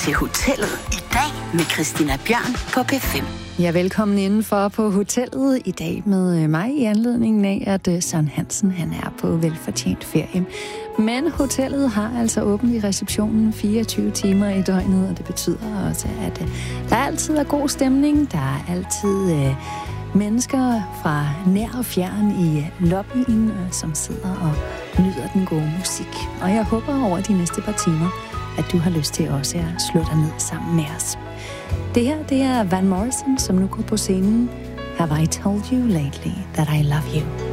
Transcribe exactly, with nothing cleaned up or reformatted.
til Hotellet i dag med Christina Bjørn på P fem. Ja, velkommen indenfor på Hotellet i dag med mig i anledningen af, at Søren Hansen han er på velfortjent ferie. Men hotellet har altså åbent i receptionen fireogtyve timer i døgnet, og det betyder også, at der altid er god stemning. Der er altid øh, mennesker fra nær og fjern i lobbyen, øh, som sidder og nyder den gode musik. Og jeg håber over de næste par timer, at du har lyst til også at slå dig ned sammen med os. Det her, det er Van Morrison, som nu går på scenen. Have I told you lately that I love you?